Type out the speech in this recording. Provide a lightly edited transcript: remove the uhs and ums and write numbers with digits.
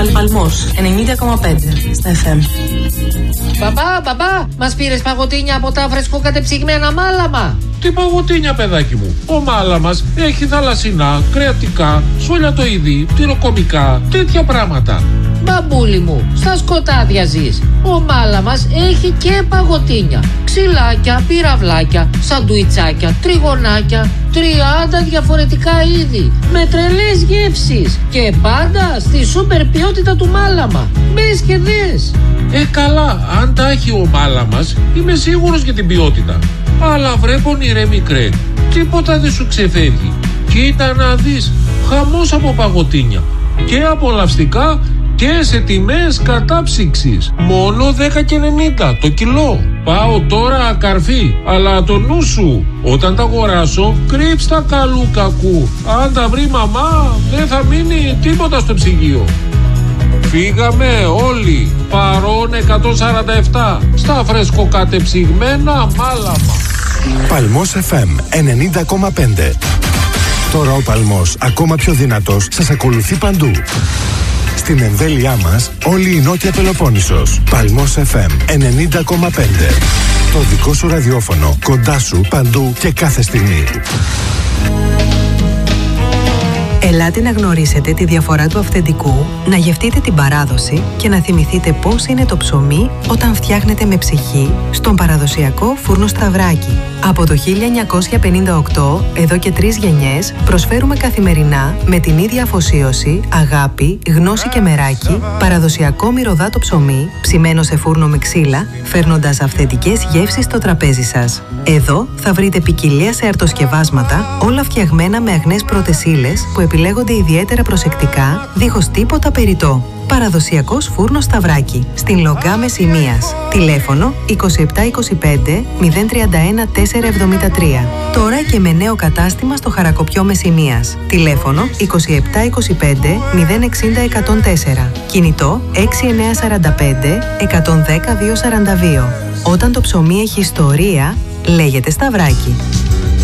Παλμός 90,5 στα FM. Μπαμπά, μας πήρες παγωτίνια από τα φρεσκοκατεψυγμένα μάλαμα? Τι παγωτίνια, παιδάκι μου? Ο μάλαμας έχει θαλασσινά, κρεατικά, σολιατοειδή, τυροκομικά, τέτοια πράγματα. Μπαμπούλη μου, στα σκοτάδια ζεις. Ο μάλαμας έχει και παγωτίνια, ξυλάκια, πυραυλάκια, σαντουιτσάκια, τριγωνάκια, 30 διαφορετικά είδη, με τρελές γεύσεις και πάντα στη σούπερ ποιότητα του μάλαμα. Μπες και δες. Καλά, αν τα έχει ο μάλαμας, είμαι σίγουρος για την ποιότητα. Αλλά βρε πονηρέ μικρέ, τίποτα δεν σου ξεφεύγει. Κοίτα να δεις, χαμός από παγωτίνια. Και απολαυστικά και σε τιμές κατάψυξης. Μόνο 10,90 το κιλό. Πάω τώρα καρφί, αλλά το νου σου, όταν τα αγοράσω, κρύψ' τα καλού κακού. Αν τα βρει μαμά, δεν θα μείνει τίποτα στο ψυγείο. Φύγαμε όλοι, παρών 147, στα φρεσκοκατεψυγμένα μάλαμα. Παλμός FM 90,5. Τώρα ο Παλμός, ακόμα πιο δυνατός, σας ακολουθεί παντού. Στην εμβέλειά μας, όλη η Νότια Πελοπόννησος. Παλμός FM 90,5. Το δικό σου ραδιόφωνο, κοντά σου, παντού και κάθε στιγμή. Ελάτε να γνωρίσετε τη διαφορά του αυθεντικού, να γευτείτε την παράδοση και να θυμηθείτε πώς είναι το ψωμί όταν φτιάχνετε με ψυχή στον παραδοσιακό φούρνο Σταυράκι. Από το 1958, εδώ και 3 γενιές, προσφέρουμε καθημερινά με την ίδια αφοσίωση, αγάπη, γνώση και μεράκι, παραδοσιακό μυρωδάτο ψωμί, ψημένο σε φούρνο με ξύλα, φέρνοντας αυθεντικές γεύσεις στο τραπέζι σας. Εδώ θα βρείτε ποικιλία σε αρτοσκευάσματα, όλα φτιαγμένα με αγνές πρώτες ύλες που επιλέγονται ιδιαίτερα προσεκτικά, δίχως τίποτα περιττό. Παραδοσιακός φούρνος Σταυράκι, στην Λογκά Μεσσηνίας. Τηλέφωνο 2725 031 473. Τώρα και με νέο κατάστημα στο Χαρακοπιό Μεσσηνίας. Τηλέφωνο 2725 060 104. Κινητό 6945 110 242. Όταν το ψωμί έχει ιστορία, λέγεται Σταυράκι.